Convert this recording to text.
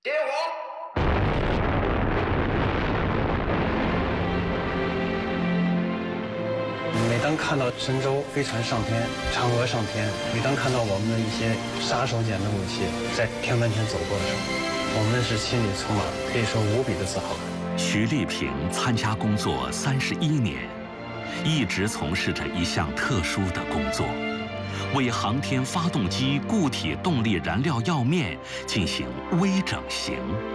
点火！ 每当看到神舟飞船上天、嫦娥上天，每当看到我们的一些杀手锏的武器在天门前走过的时候，我们是心里充满可以说无比的自豪感。 徐丽萍参加工作31年，一直从事着一项特殊的工作，为航天发动机固体动力燃料药面进行微整形。